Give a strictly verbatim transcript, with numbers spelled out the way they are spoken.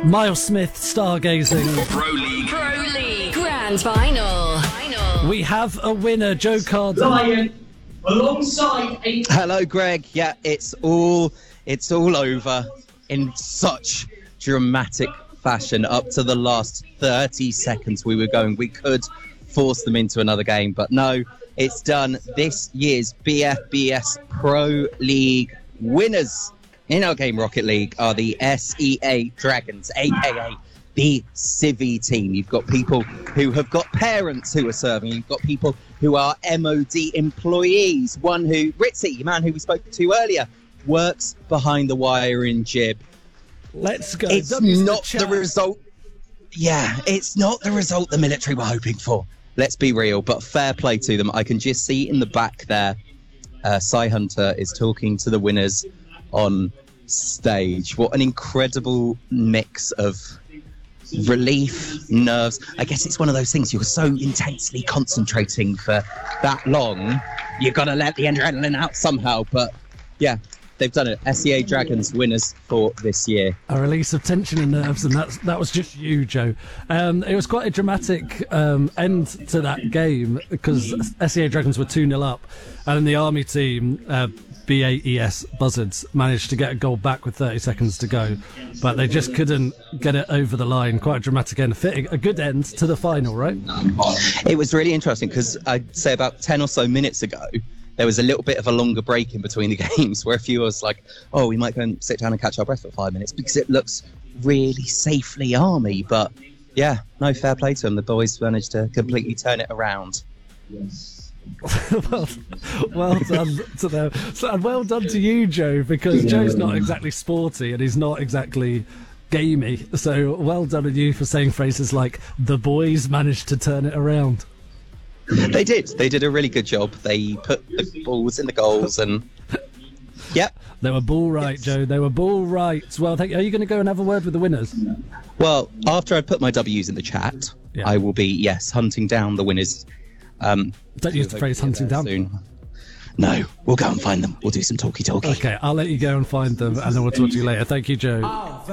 Miles Smith, Stargazing. Pro League. Pro League Grand Final. Final. We have a winner, Joe Carden. Ryan, alongside a... Hello, Greg. Yeah, it's all it's all over in such dramatic fashion. Up to the last thirty seconds we were going. We could force them into another game, but no, it's done. This year's B F B S Pro League winners in our game Rocket League are the S E A Dragons, aka the Civvy team. You've got people who have got parents who are serving. You've got people who are M O D employees. One who, Ritzy, man who we spoke to earlier, works behind the wire in Jib. Let's go. It's W's not the, the result. Yeah, it's not the result the military were hoping for. Let's be real, but fair play to them. I can just see in the back there, uh, Cy Hunter is talking to the winners on stage. What an incredible mix of relief, nerves. I guess it's one of those things, you're so intensely concentrating for that long, you've got to let the adrenaline out somehow. But yeah, they've done it. S E A Dragons winners for this year. A release of tension and nerves, and that's, that was just you, Joe. Um, it was quite a dramatic um, end to that game because S E A Dragons were two nil up, and then the Army team, uh, B A E S Buzzards, managed to get a goal back with thirty seconds to go, but they just couldn't get it over the line. Quite a dramatic end, fitting a good end to the final, right? It was really interesting because I'd say about ten or so minutes ago, there was a little bit of a longer break in between the games where a few of us like, oh, we might go and sit down and catch our breath for five minutes because it looks really safely Army. But yeah, no, fair play to them. The boys managed to completely turn it around. Yes. well, well done to them. So, and well done to you, Joe, because Joe's not exactly sporty and he's not exactly gamey. So well done to you for saying phrases like, the boys managed to turn it around. They did. They did a really good job. They put the balls in the goals and... Yep. They were ball right, Joe. They were ball right. Well, thank you. Are you going to go and have a word with the winners? Well, after I put my W's in the chat, Yeah. I will be, yes, hunting down the winners. Um, Don't use the phrase hunting down. soon. No, we'll go and find them. We'll do some talky-talky. Okay, I'll let you go and find them, and then we'll talk to you later. Thank you, Joe.